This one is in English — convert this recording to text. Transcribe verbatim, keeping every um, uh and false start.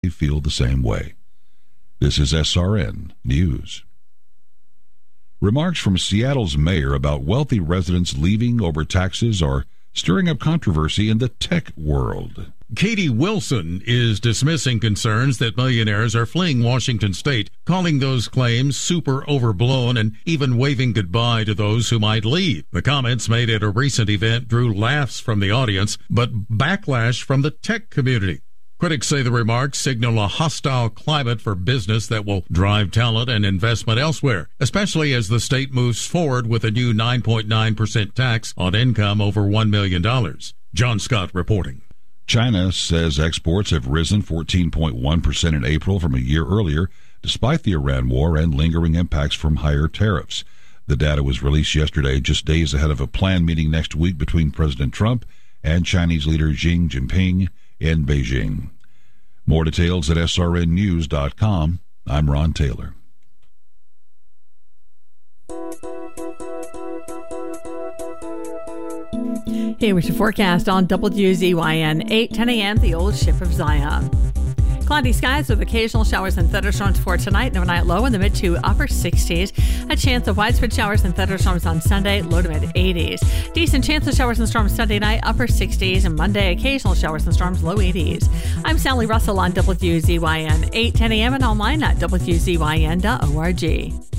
feel the same way. This is S R N News. Remarks from Seattle's mayor about wealthy residents leaving over taxes are stirring up controversy in the tech world. Katie Wilson is dismissing concerns that millionaires are fleeing Washington state, calling those claims super overblown and even waving goodbye to those who might leave. The comments made at a recent event drew laughs from the audience, but backlash from the tech community. Critics say the remarks signal a hostile climate for business that will drive talent and investment elsewhere, especially as the state moves forward with a new nine point nine percent tax on income over one million dollars. John Scott reporting. China says exports have risen fourteen point one percent in April from a year earlier, despite the Iran war and lingering impacts from higher tariffs. The data was released yesterday, just days ahead of a planned meeting next week between President Trump and Chinese leader Xi Jinping in Beijing. More details at S R N news dot com. I'm Ron Taylor. Here with your forecast on W Z Y N, eight ten a.m., the Old Ship of Zion. Cloudy skies with occasional showers and thunderstorms for tonight. Overnight low in the mid to upper sixties. A chance of widespread showers and thunderstorms on Sunday, low to mid eighties. Decent chance of showers and storms Sunday night, upper sixties. And Monday, occasional showers and storms, low eighties. I'm Sally Russell on W Z Y N, eight ten a.m. and online at W Z Y N dot org.